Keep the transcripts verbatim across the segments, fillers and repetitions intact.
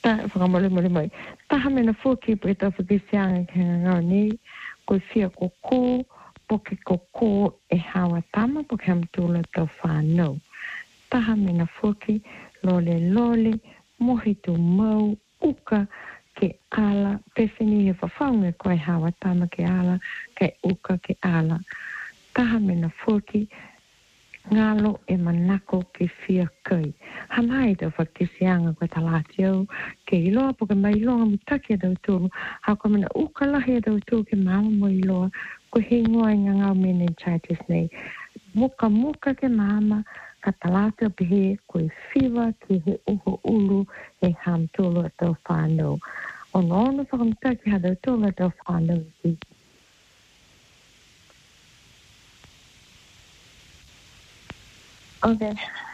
ta whakamole mole mai. Taha mena fuki po ta fuki sianga ke ngau ni ko fia ko ko po ke ko ko e hawa tama po ke amtula to whanau. Taha mena fuki lole lole mohi tu mau uka ke ala pesini he whawhaunga koe hawa tama ke ala ke uka ke ala. Taha mena fuki ngalo e manako ke fia kai. Hamai tau whakisianga koe talati au. Ke iloa po ke mai iloa mitake e tau tūru. Hako mena ukalahi e tau tūru ke mama mo iloa. Ko he ngoa i ngangau meningitis nei. Muka muka ke mama ka talati au pihe koe whiwa ki he uho ulu e ham tūru a tau whanau. Ono ono whakamitake ha tau tūru a tau whanau ki. Okay.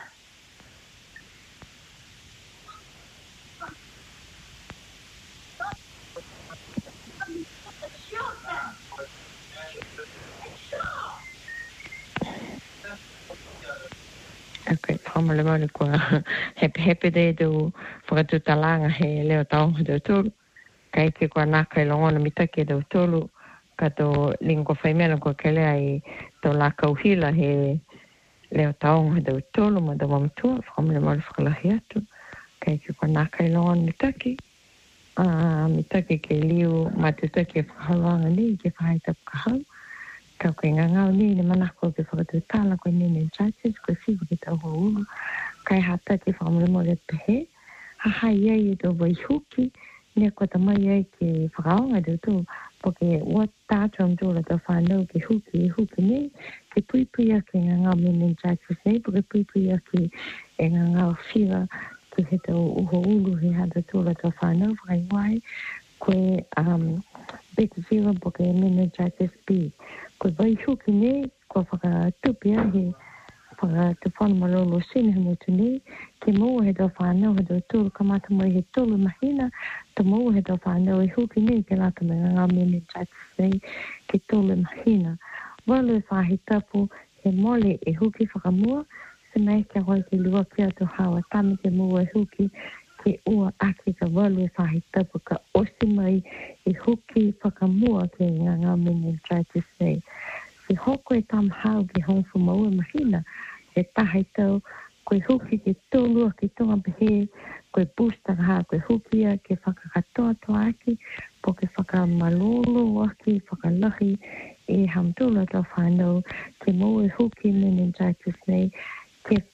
Okay, whamale mauni kua hepe hepe de do whakatutalanga he leo taonga do tolu. Kai ke kua naka i longona mitake do tolu. Kato lingo whaimena kua kelea i tau la kauhila he leo taonga do tolu ma do mamatua. Whamale mauni whakalahi atu. Kai ke kua naka i longona mitake. Uh, mitake ke liu matutake e whakahaluanga ni ke whahaita whakahau. Kau koe ngangau ni ni manako ke whakatutala koe ni ni judges koe whiwa ke tau houlu. Kai hata ke whakamuremore pehe. Hahai iei e tau waihuki. Nia koe tamai iei ke whakaonga tau tau. Poke ua tātou amtūra tau whanau ke huki e huki ni. Ke pui pui a ke ngangau me ni judges ni. Poke pui pui a ke e ngangau whiwa ke he tau uho ulu he hata tūra tau whanau. Whakaiwai koe um, beti whiwa poke me ni judges bi. Koe vai huki ne, koe whakatupia he whakatupana malolo sine he motu ne, ke maua he tau whanau he tau tūru kamata mai he tolu mahina, ta maua he tau whanau e huki ne, ke lata me ngā mene judges ne, ke tolu mahina. Walu e whahi tapu, he mole e huki whakamua, se mei kia hoi ke lua kia tu hawa tami ke maua e huki, ke ua ake ka walu e whahi tapu ka osi mai e huki whakamua ke ngā ngā mene judges ne. Se hoko e tam hau ke hongfu maua mahina, e tahai tau, koe huki ke tōlua ke tonga pehe, koe booster ha, koe huki a ke whakakatoa toa aki, po ke whakamalolo aki, whakalahi, e hamtula tau whanau, ke maua e huki meningitis nei, ke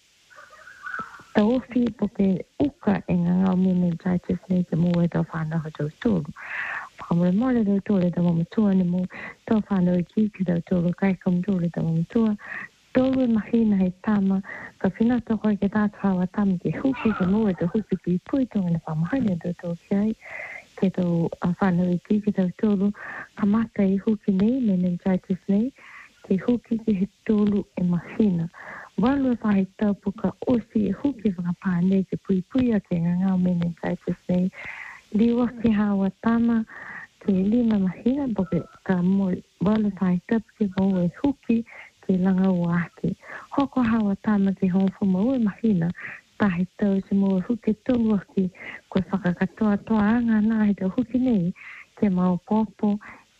tauwhi po ke uka e ngā ngā meningitis nei, ke maua e tau whanau ha tau tōru. Whakamore mole tau tōru tau mamatua ni mo, tau whanau i ki ki tau tōru, kai kam tōru tau mamatua, tōru e mahina hei tama, ka whinata koe ke tātu hawa tama ke huki, ke mua te huki pui pui tonga na whamahaina tau tōru ki ai, ke tau whanau i ki ki tau tōru, ka mata i huki nei, meningitis nei, ke huki ki he tōru e mahina. Walu e whahi taupu ka osi e huki whakapā nei ke pui pui a ke ngā ngā meningitis nei, liwa ki hawa tama, ke lima mahina, poke ka mo walu whahi taupu ke mau e huki, ke langa uaki. Hoko hawa tama ke hongfu mau e mahina, tahi tau se mau e huki tolu aki, koe whakakatoa toa anga nā he tau huki nei, ke mau popo,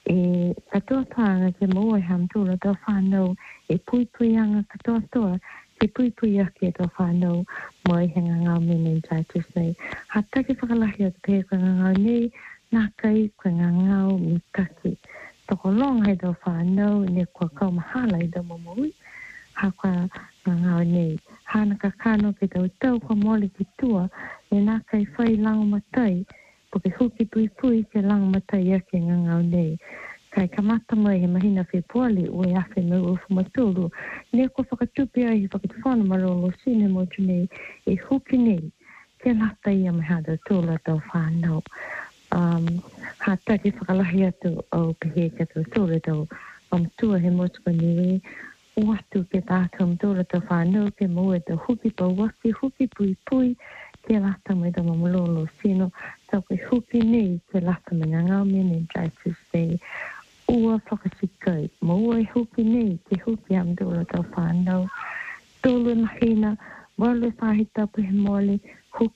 e katoa toa anga ke mau e hamtula tau whanau, e pui pui anga katoa toa, ke pui pui aki e tau whanau, mo e henga ngā meningitis nei. Hata ke whakalahi atu pe koe ngā ngau nei, nā kai koe ngā ngau mitaki. Toko long he tau whanau, ne kua kau mahala i tau mamui, ha kua ngā ngau nei. Hana ka kano ke tau tau kua mole ki tua, e nā kai whai lango matai, po ke huki pui pui ke lango matai ake ngā ngau nei. Kai kamata mai he mahina whi puali ue awhi me ufu maturu, ne kua whakatupi ai he whakatufana marolo sine motu nei, e huki nei, ke lata ia me hada tūla tau whanau. Um, ha taki whakalahi atu au pehe ka tau tūra tau amtua he motuka niwe, uatu ke tātou amtura tau whanau ke mua tau huki pau waki, huki pui pui, ke lata me tau mamulolo sino, tau ke huki nei, ke lata me ngā ngau meningitis nei, ua whakasikai, maua e huki nei, ke huki amtura tau whanau, tolu mahina, walu whahi tapu he mole, huki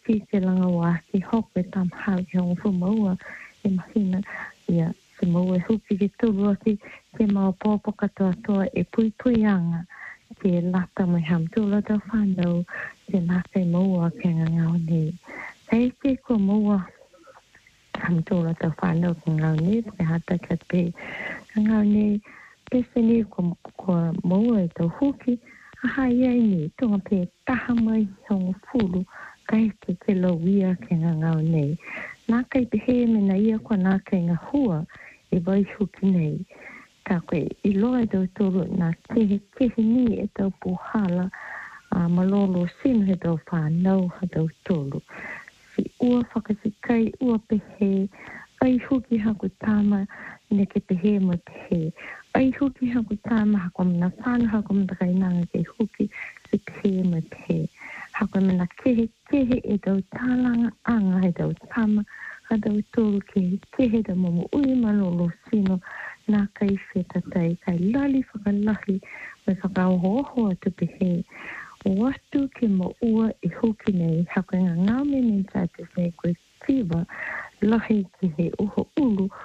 ki ke langa wā ki hope tam hau ki hongo fu maua e mahina ia se maua e huki ki tulu aki ke mau pōpo katoa toa e pui pui anga ke lata mai ham tula tau whanau ke lata e maua ke ngangau ni. Kei ke ko maua ham tula tau whanau ke ngangau ni ke hata ka pe ngangau ni pese ni ko, ko maua e tau huki aha iai ni tunga pe taha mai hongo fulu kai ke ke lawia ke ngangau nei. Nā kai pehe me na ia kua nā kai ngā hua e vai huki nei. Ka koe i loa e tau tolu nā kehe kehe ni e tau puhala uh, malolo sinu he tau whanau ha tau tolu. Si ua whakasikai, ua pehe, ai huki haku tāma ne ke pehe mo pehe. Ai huki haku tāma hako mna whāna hako mna kainanga ke huki si pehe mo pehe. Hako mna kehe kehe e tau tālanga anga he tau tāma ha tau tolu ke kehe da momo ui malolo sino nā kai whetatai kai lali whakalahi me whakaohoho atu pehe. Watu ke mo ua i huki nei hako ngā ngāme me tātu nei koe whiwa lahi ki he uho ulu